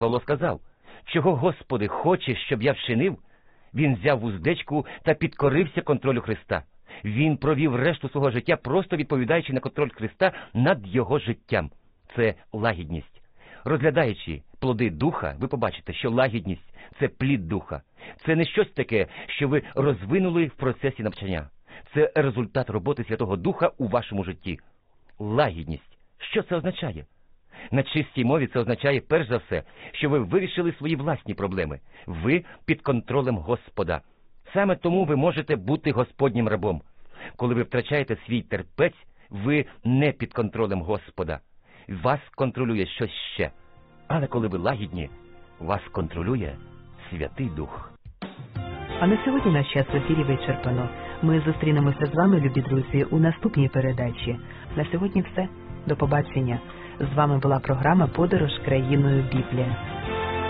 Павло сказав: «Чого, Господи, хочеш, щоб я вчинив?» Він взяв вуздечку та підкорився контролю Христа. Він провів решту свого життя, просто відповідаючи на контроль Христа над його життям. Це лагідність. Розглядаючи плоди Духа, ви побачите, що лагідність – це плід Духа. Це не щось таке, що ви розвинули в процесі навчання. Це результат роботи Святого Духа у вашому житті. Лагідність. Що це означає? На чистій мові це означає, перш за все, що ви вирішили свої власні проблеми. Ви під контролем Господа. Саме тому ви можете бути Господнім рабом. Коли ви втрачаєте свій терпець, ви не під контролем Господа. Вас контролює щось ще. Але коли ви лагідні, вас контролює Святий Дух. А на сьогодні наш час в ефірі вичерпано. Ми зустрінемося з вами, любі друзі, у наступній передачі. На сьогодні все. До побачення. З вами була програма «Подорож країною Біблія».